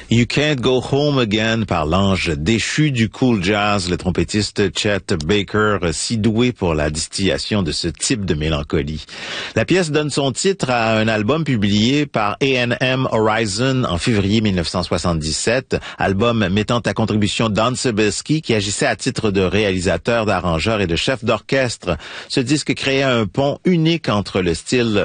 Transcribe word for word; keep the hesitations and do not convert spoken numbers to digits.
You Can't Go Home Again par l'ange déchu du cool jazz, le trompettiste Chet Baker, si doué pour la distillation de ce type de mélancolie. La pièce donne son titre à un album publié par A and M Horizon en février mille neuf cent soixante-dix-sept, album mettant à contribution Don Sebesky qui agissait à titre de réalisateur, d'arrangeur et de chef d'orchestre. Ce disque créait un pont unique entre le style